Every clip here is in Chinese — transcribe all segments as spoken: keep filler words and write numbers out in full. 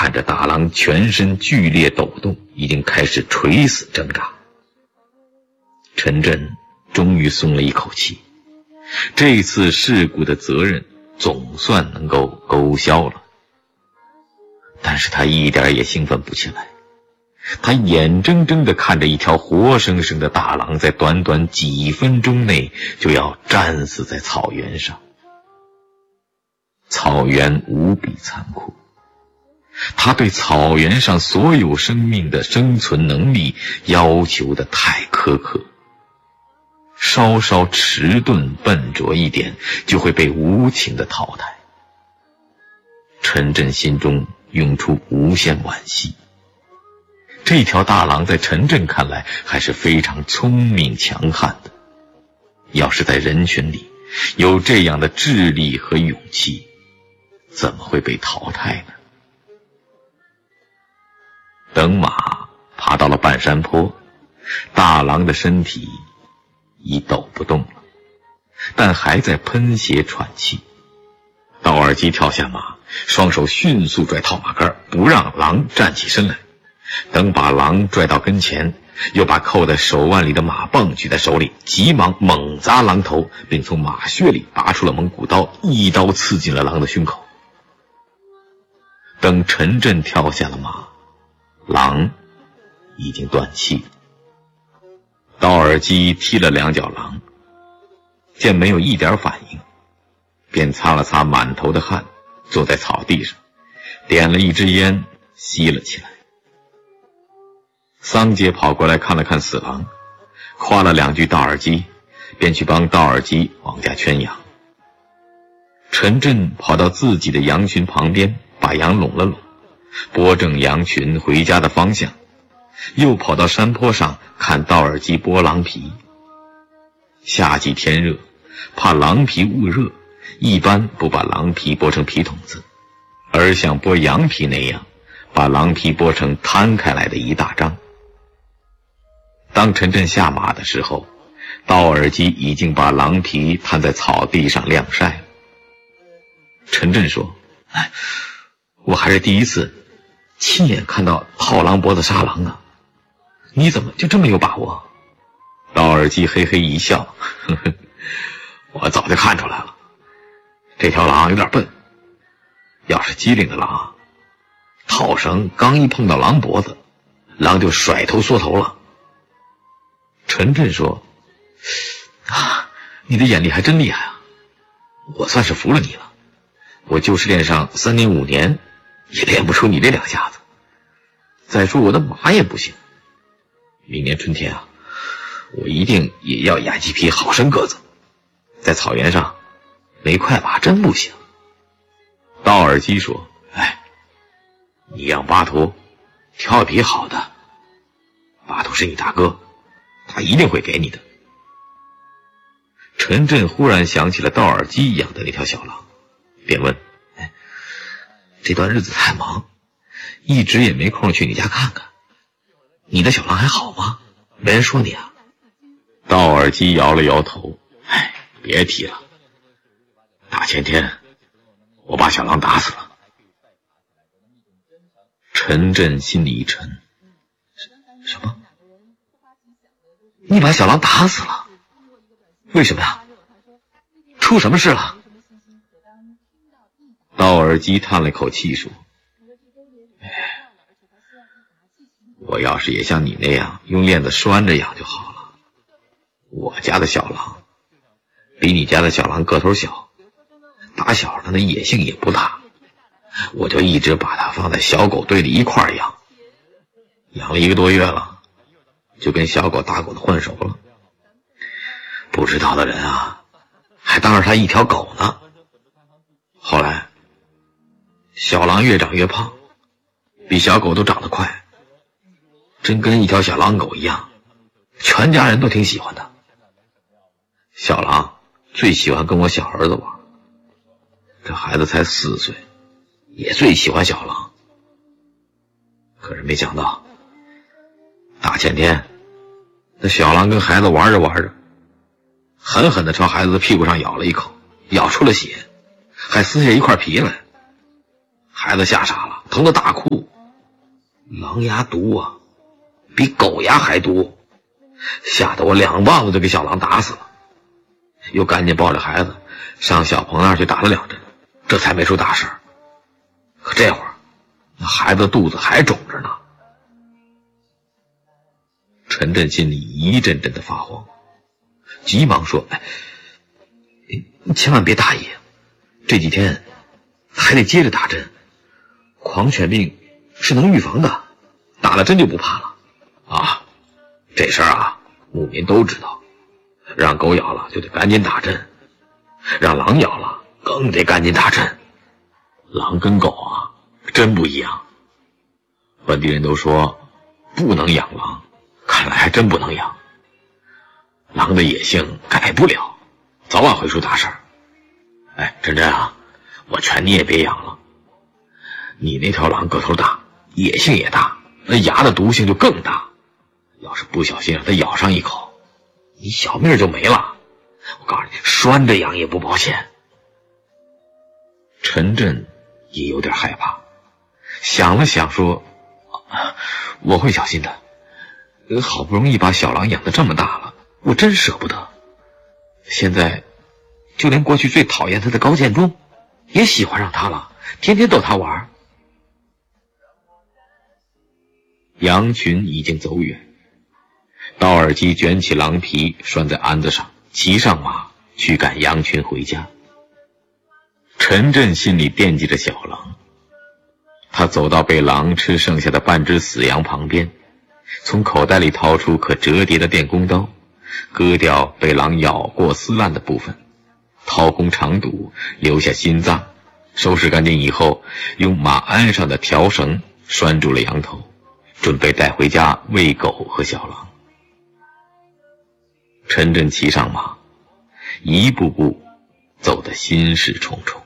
看着大狼全身剧烈抖动，已经开始垂死挣扎。陈震终于松了一口气，这次事故的责任总算能够勾销了。但是他一点也兴奋不起来，他眼睁睁地看着一条活生生的大狼在短短几分钟内就要战死在草原上。草原无比残酷，他对草原上所有生命的生存能力要求的太苛刻，稍稍迟钝笨拙一点就会被无情的淘汰。陈震心中涌出无限惋惜，这条大狼在陈震看来还是非常聪明强悍的，要是在人群里有这样的智力和勇气，怎么会被淘汰呢？等马爬到了半山坡，大狼的身体已抖不动了，但还在喷血喘气。道尔基跳下马，双手迅速拽套马杆，不让狼站起身来。等把狼拽到跟前，又把扣在手腕里的马泵举在手里，急忙猛砸狼头，并从马靴里拔出了蒙古刀，一刀刺进了狼的胸口。等陈震跳下了马，狼已经断气了。道尔基踢了两脚狼，见没有一点反应，便擦了擦满头的汗，坐在草地上，点了一支烟，吸了起来。桑杰跑过来看了看死狼，夸了两句道尔基，便去帮道尔基往家圈羊。陈震跑到自己的羊群旁边，把羊拢了拢，拨正羊群回家的方向，又跑到山坡上看道尔基剥狼皮。夏季天热，怕狼皮捂热，一般不把狼皮剥成皮筒子，而像剥羊皮那样把狼皮剥成摊开来的一大张。当陈震下马的时候，道尔基已经把狼皮摊在草地上晾晒了。陈震说：哎，我还是第一次亲眼看到套狼脖子杀狼啊，你怎么就这么有把握？道尔基嘿嘿一笑，呵呵，我早就看出来了，这条狼有点笨，要是机灵的狼，套绳刚一碰到狼脖子，狼就甩头缩头了。陈震说：啊，你的眼力还真厉害啊，我算是服了你了，我就是练上三年五年也练不出你这两下子。再说我的马也不行，明年春天啊，我一定也要养几匹好生个子，在草原上没快马真不行。道尔基说：哎，你让巴图挑一匹好的，巴图是你大哥，他一定会给你的。陈震忽然想起了道尔基养的那条小狼，便问：哎，这段日子太忙，一直也没空去你家看看，你的小狼还好吗？没人说你啊？道尔基摇了摇头：哎，别提了，大前天我把小狼打死了。陈震心里一沉：什么？你把小狼打死了？为什么呀？出什么事了？道尔基叹了口气说：哎，我要是也像你那样用链子拴着养就好了。我家的小狼比你家的小狼个头小，打小的那野性也不大，我就一直把它放在小狗堆里一块养，养了一个多月了，就跟小狗大狗的混熟了。不知道的人啊，还当着它一条狗呢。后来小狼越长越胖，比小狗都长得快，真跟一条小狼狗一样，全家人都挺喜欢它。小狼最喜欢跟我小儿子玩，这孩子才四岁，也最喜欢小狼。可是没想到，大前天那小狼跟孩子玩着玩着，狠狠地朝孩子的屁股上咬了一口，咬出了血，还撕下一块皮来。 孩子吓傻了，疼得大哭。狼牙毒啊，比狗牙还毒，吓得我两棒子就给小狼打死了。又赶紧抱着孩子上小棚那儿去打了两针，这才没出大事。可这会儿那孩子肚子还肿着呢。陈震心里一阵阵的发慌，急忙说：“哎，你千万别大意，这几天还得接着打针，狂犬病是能预防的，打了针就不怕了。啊，这事儿啊，牧民都知道，让狗咬了就得赶紧打针，让狼咬了更得赶紧打针。狼跟狗啊真不一样，本地人都说不能养狼，看来还真不能养。狼的野性改不了，早晚会出大事儿。哎，真真啊，我劝你也别养了。你那条狼个头大，野性也大，那牙的毒性就更大，要是不小心让它咬上一口，你小命就没了。我告诉你，拴着养也不保险。”陈震也有点害怕，想了想说：“我会小心的，好不容易把小狼养得这么大了，我真舍不得。现在就连过去最讨厌他的高建中也喜欢上他了，天天逗他玩。”羊群已经走远，道尔基卷起狼皮拴在鞍子上，骑上马驱赶羊群回家。陈震心里惦记着小狼，他走到被狼吃剩下的半只死羊旁边，从口袋里掏出可折叠的电工刀，割掉被狼咬过撕烂的部分，掏空肠肚，留下心脏，收拾干净以后，用马鞍上的条绳拴住了羊头，准备带回家喂狗和小狼。陈震骑上马，一步步走得心事重重。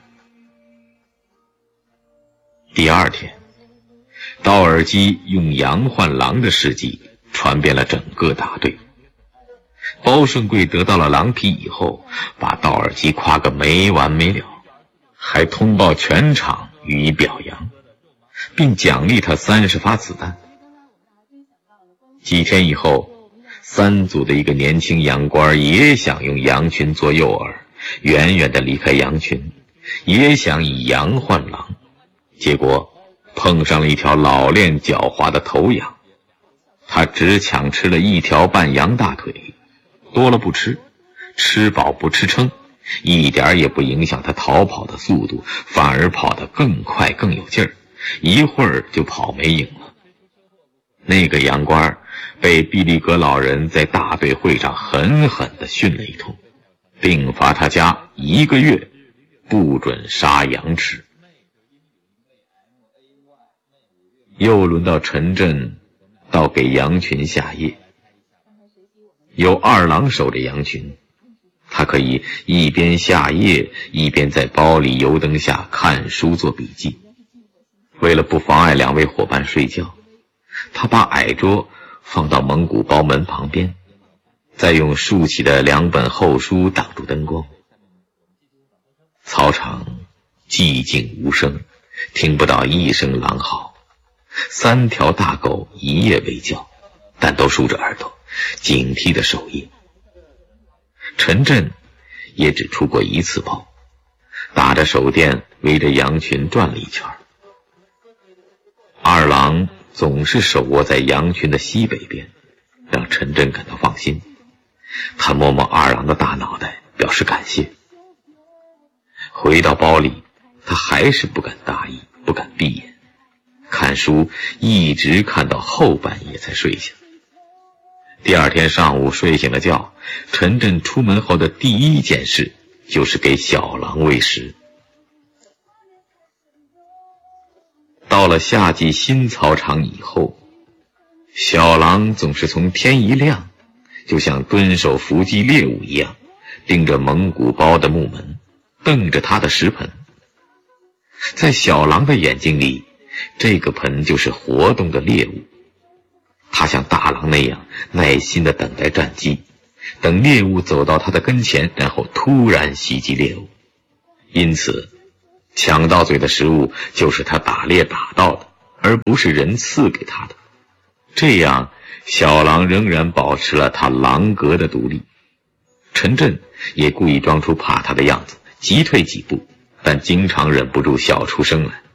第二天，道尔基用羊换狼的事迹传遍了整个大队。包顺贵得到了狼皮以后，把道尔基夸个没完没了，还通报全场予以表扬，并奖励他三十发子弹。几天以后，三组的一个年轻羊倌也想用羊群做诱饵，远远地离开羊群，也想以羊换狼，结果碰上了一条老练狡猾的头羊，他只抢吃了一条半羊大腿，多了不吃，吃饱不吃撑，一点也不影响他逃跑的速度，反而跑得更快更有劲儿，一会儿就跑没影了。那个羊倌被毕利格老人在大队会上狠狠地训了一通，并罚他家一个月不准杀羊吃。又轮到陈震到给羊群下夜，有二郎守着羊群，他可以一边下夜一边在包里油灯下看书做笔记。为了不妨碍两位伙伴睡觉，他把矮桌放到蒙古包门旁边，再用竖起的两本厚书挡住灯光。操场寂静无声，听不到一声狼嚎。三条大狗一夜未叫，但都竖着耳朵，警惕的守夜。陈震也只出过一次包，打着手电围着羊群转了一圈。二郎总是手握在羊群的西北边，让陈震感到放心。他摸摸二郎的大脑袋，表示感谢。回到包里，他还是不敢大意，不敢闭眼，看书一直看到后半夜才睡下。第二天上午睡醒了觉，陈震出门后的第一件事就是给小狼喂食。到了夏季新草场以后，小狼总是从天一亮就像蹲守伏击猎物一样，盯着蒙古包的木门，瞪着他的食盆。在小狼的眼睛里，这个盆就是活动的猎物，他像大狼那样耐心地等待战机，等猎物走到他的跟前，然后突然袭击猎物。因此抢到嘴的食物就是他打猎打到的，而不是人赐给他的。这样，小狼仍然保持了他狼格的独立。陈震也故意装出怕他的样子，急退几步，但经常忍不住笑出声来。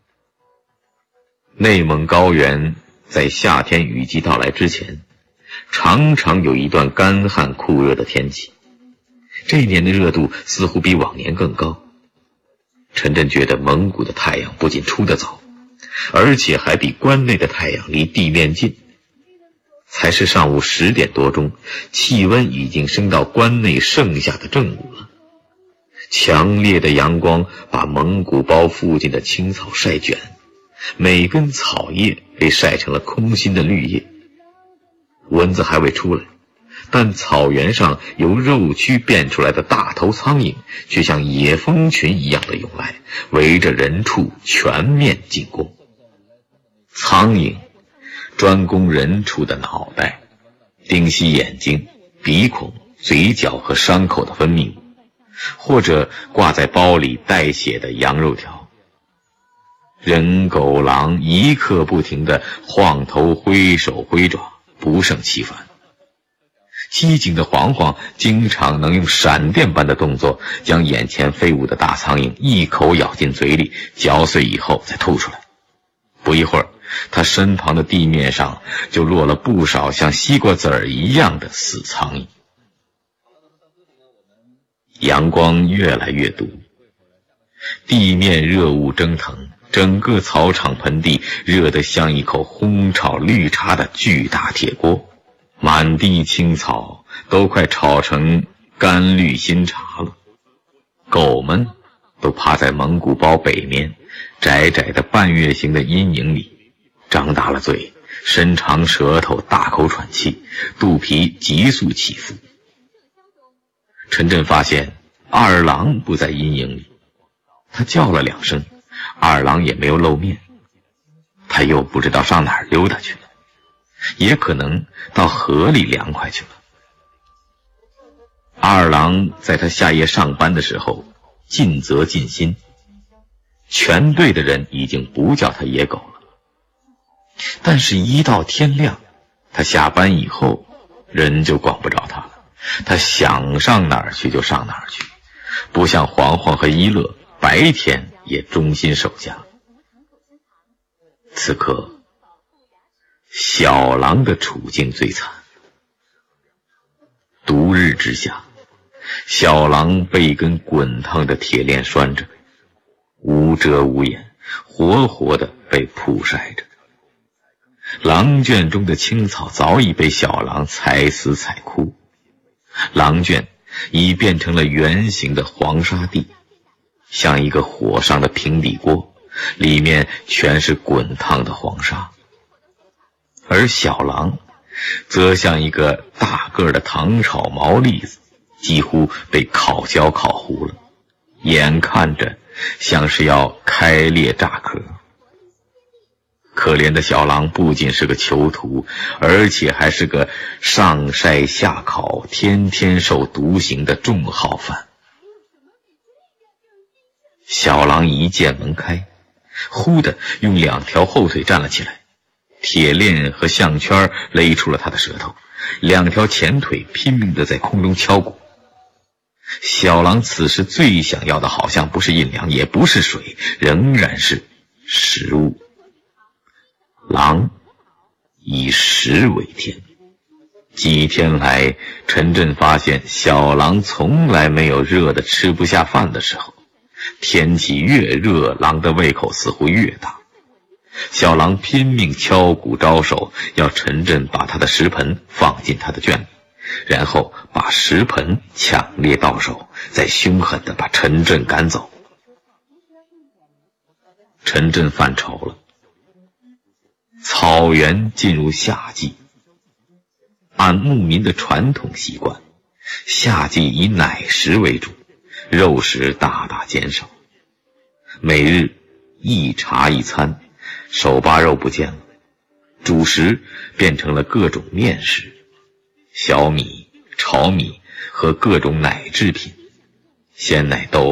内蒙高原在夏天雨季到来之前，常常有一段干旱酷热的天气。这一年的热度似乎比往年更高。陈震觉得蒙古的太阳不仅出得早，而且还比关内的太阳离地面近。才是上午十点多钟，气温已经升到关内盛夏的正午了。强烈的阳光把蒙古包附近的青草晒卷，每根草叶被晒成了空心的绿叶。蚊子还未出来，但草原上由肉蛆变出来的大头苍蝇却像野蜂群一样的涌来，围着人畜全面进攻。苍蝇专攻人畜的脑袋，盯吸眼睛、鼻孔、嘴角和伤口的分泌物，或者挂在包里带血的羊肉条。人狗狼一刻不停地晃头挥手挥爪，不胜其烦。机警的黄黄经常能用闪电般的动作将眼前飞舞的大苍蝇一口咬进嘴里，嚼碎以后再吐出来。不一会儿，他身旁的地面上就落了不少像西瓜籽儿一样的死苍蝇。阳光越来越毒，地面热雾蒸腾，整个草场盆地热得像一口烘炒绿茶的巨大铁锅，满地青草都快炒成甘绿新茶了。狗们都趴在蒙古包北面窄窄的半月形的阴影里，张大了嘴，伸长舌头，大口喘气，肚皮急速起伏。陈震发现二郎不在阴影里，他叫了两声，二郎也没有露面。他又不知道上哪儿溜达去了，也可能到河里凉快去了。二郎在他下夜上班的时候尽责尽心，全队的人已经不叫他野狗了。但是一到天亮，他下班以后人就管不着他了，他想上哪儿去就上哪儿去，不像黄黄和一乐白天也忠心守家。此刻小狼的处境最惨。毒日之下，小狼被一根滚烫的铁链拴着，无遮无掩，活活的被曝晒着。狼圈中的青草早已被小狼踩死踩枯，狼圈已变成了圆形的黄沙地，像一个火上的平底锅，里面全是滚烫的黄沙。而小狼则像一个大个的糖炒毛栗子，几乎被烤焦烤糊了，眼看着像是要开裂炸壳。可怜的小狼不仅是个囚徒，而且还是个上晒下烤，天天受毒刑的重号犯。小狼一见门开，忽地用两条后腿站了起来，铁链和项圈勒出了他的舌头，两条前腿拼命地在空中敲鼓。小狼此时最想要的好像不是饮粮，也不是水，仍然是食物。狼以食为天。几天来，陈震发现小狼从来没有热得吃不下饭的时候，天气越热，狼的胃口似乎越大。小狼拼命敲鼓招手，要陈震把他的食盆放进他的圈里，然后把食盆抢掠到手，再凶狠地把陈震赶走。陈震犯愁了。草原进入夏季，按牧民的传统习惯，夏季以奶食为主，肉食大大减少。每日一茶一餐，手扒肉不见了，主食变成了各种面食，小米、炒米和各种奶制品，鲜奶豆腐、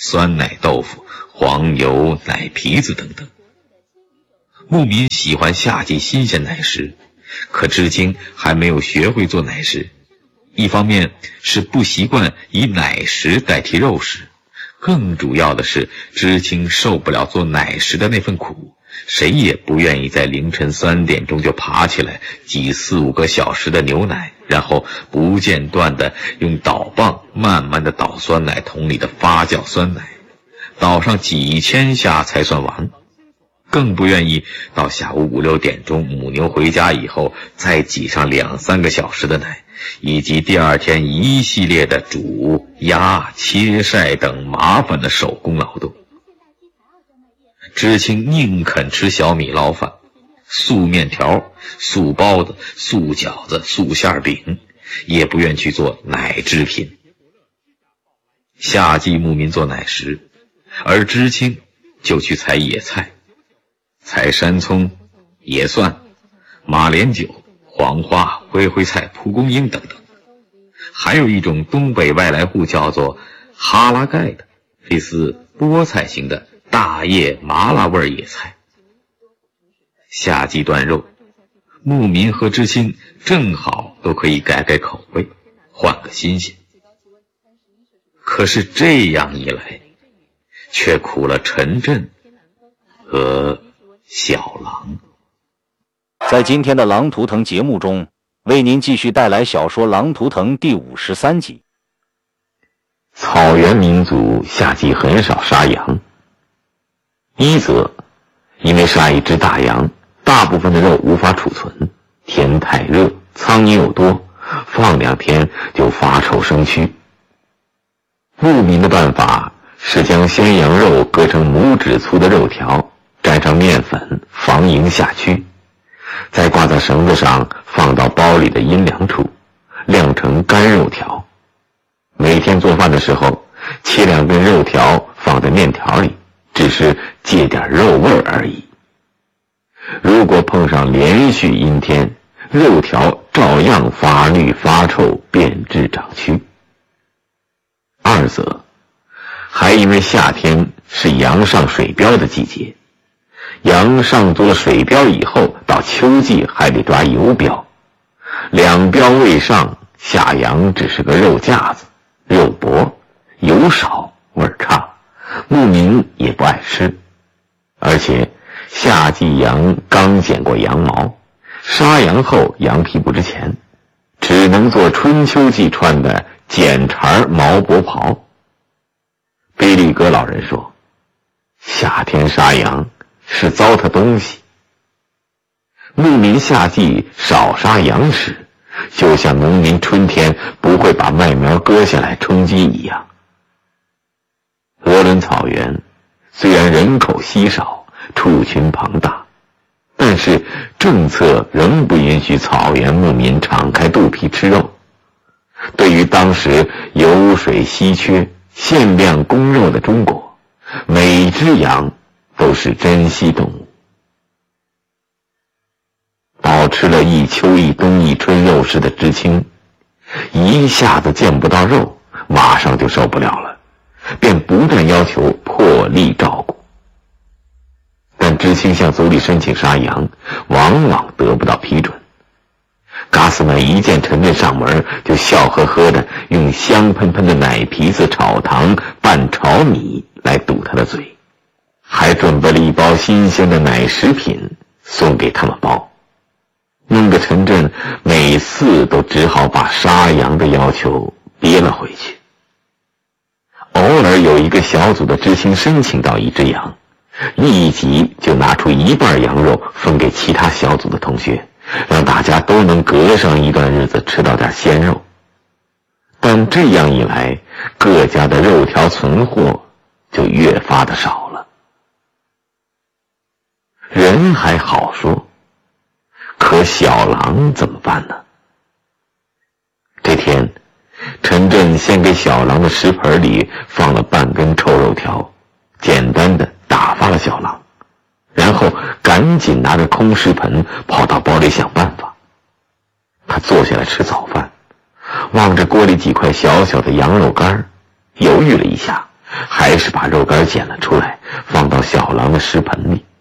酸奶豆腐、黄油、奶皮子等等。牧民喜欢夏季新鲜奶食，可知青还没有学会做奶食。一方面是不习惯以奶食代替肉食，更主要的是知青受不了做奶食的那份苦，谁也不愿意在凌晨三点钟就爬起来挤四五个小时的牛奶，然后不间断地用倒棒慢慢地倒酸奶桶里的发酵酸奶，倒上几千下才算完。更不愿意到下午五六点钟母牛回家以后再挤上两三个小时的奶，以及第二天一系列的煮、压、切、晒等麻烦的手工劳动。知青宁肯吃小米捞饭、素面条、素包子、素饺子、素馅饼，也不愿去做奶制品。夏季牧民做奶食，而知青就去采野菜，采山葱、野蒜、马莲酒、黄花、灰灰菜、蒲公英等等。还有一种东北外来户叫做哈拉盖的，类似菠菜型的大叶麻辣味野菜。夏季断肉，牧民和知青正好都可以改改口味，换个新鲜。可是这样一来，却苦了陈震和小狼。 在今天的《狼图腾》节目中，为您继续带来小说《狼图腾》第五十三集。 草原民族夏季很少杀羊，一则因为杀一只大羊，大部分的肉无法储存，天太热，苍蝇又多，放两天就发臭生蛆。牧民的办法是将鲜羊肉割成拇指粗的肉条，沾上面粉防蝇下蛆，再挂在绳子上放到包里的阴凉处，晾成干肉条。每天做饭的时候，切两根肉条放在面条里，只是借点肉味而已。如果碰上连续阴天，肉条照样发绿发臭，变质长蛆。二则还因为夏天是羊上水膘的季节，羊上足了水膘以后，到秋季还得抓油膘，两膘未上，下羊只是个肉架子，肉薄，油少，味儿差，牧民也不爱吃。而且夏季羊刚剪过羊毛，杀羊后羊皮不值钱，只能做春秋季穿的剪茬毛薄袍。贝利格老人说，夏天杀羊是糟蹋东西。牧民夏季少杀羊时，就像农民春天不会把麦苗割下来充饥一样。鄂伦草原虽然人口稀少，畜群庞大，但是政策仍不允许草原牧民敞开肚皮吃肉。对于当时油水稀缺、限量供肉的中国，每只羊都是珍稀动物。饱吃了一秋一冬一春肉食的知青，一下子见不到肉，马上就受不了了，便不断要求破例照顾。但知青向族里申请杀羊，往往得不到批准。嘎斯曼一见陈震上门，就笑呵呵的用香喷喷的奶皮子炒糖拌炒米来堵他的嘴，还准备了一包新鲜的奶食品送给他们包，弄得陈震每次都只好把杀羊的要求憋了回去。偶尔有一个小组的知青申请到一只羊，立即就拿出一半羊肉分给其他小组的同学，让大家都能隔上一段日子吃到点鲜肉。但这样一来，各家的肉条存货就越发的少了。人还好说，可小狼怎么办呢？这天，陈震先给小狼的食盆里放了半根臭肉条，简单的打发了小狼，然后赶紧拿着空食盆跑到包里想办法。他坐下来吃早饭，望着锅里几块小小的羊肉干，犹豫了一下， 还是把肉干捡了出来，放到小狼的食盆里。